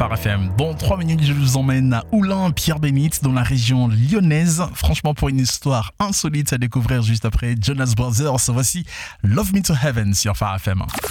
Phare FM. Dans 3 minutes, je vous emmène à Oulin, Pierre-Bénite, dans la région lyonnaise. Franchement, pour une histoire insolite à découvrir juste après Jonas Brothers, voici Love Me to Heaven sur Phare FM.